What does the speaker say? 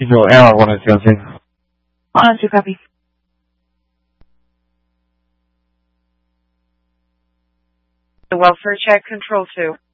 Eagle Air 1-2, 1-2, copy. The welfare check, Control 2.